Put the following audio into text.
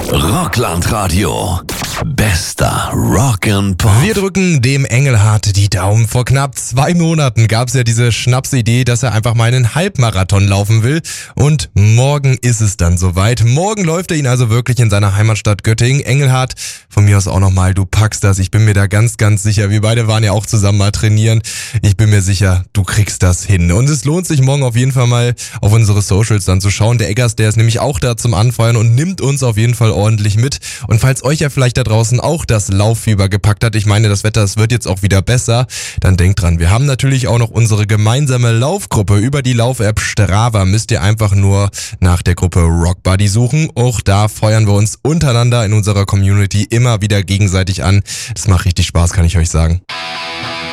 Rockland-Radio. Bester Rock'n'Pop. Wir drücken dem Engelhardt die Daumen. Vor knapp 2 Monaten gab es ja diese Schnapsidee, dass er einfach mal einen Halbmarathon laufen will. Und morgen ist es dann soweit. Morgen läuft er ihn also wirklich in seiner Heimatstadt Göttingen. Engelhardt, von mir aus auch nochmal, du packst das. Ich bin mir da ganz, ganz sicher. Wir beide waren ja auch zusammen mal trainieren. Ich bin mir sicher, du kriegst das hin. Und es lohnt sich morgen auf jeden Fall mal auf unsere Socials dann zu schauen. Der Eggers, der ist nämlich auch da zum Anfeuern und nimmt uns auf jeden Fall ordentlich mit. Und falls euch ja vielleicht da draußen auch das Lauffieber gepackt hat, ich meine, das Wetter, es wird jetzt auch wieder besser, dann denkt dran, wir haben natürlich auch noch unsere gemeinsame Laufgruppe. Über die Lauf-App Strava müsst ihr einfach nur nach der Gruppe Rock Buddy suchen. Auch da feuern wir uns untereinander in unserer Community immer wieder gegenseitig an. Das macht richtig Spaß, kann ich euch sagen.